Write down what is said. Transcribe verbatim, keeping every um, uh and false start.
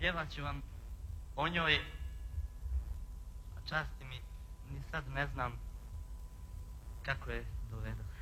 pjevat ću vam o njoj, a časti mi, ni sad ne znam kako je dovedoh.